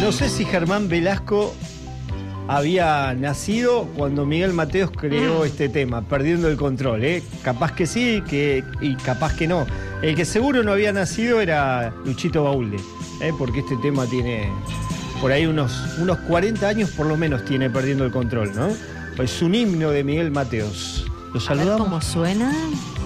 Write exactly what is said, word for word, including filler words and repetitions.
No sé si Germán Velasco había nacido cuando Miguel Mateos creó mm. este tema, Perdiendo el Control, ¿eh? Capaz que sí que, y capaz que no. El que seguro no había nacido era Luchito Baulde, ¿eh? Porque este tema tiene por ahí unos, unos cuarenta años por lo menos tiene Perdiendo el Control, ¿no? Es un himno de Miguel Mateos. ¿Lo saludamos? A ver cómo suena.